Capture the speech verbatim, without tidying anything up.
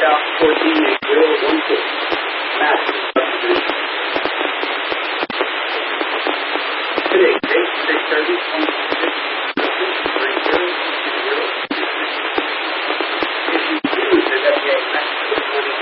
South fourteen eight zero one four. Master substitute. Today, date six thirty twenty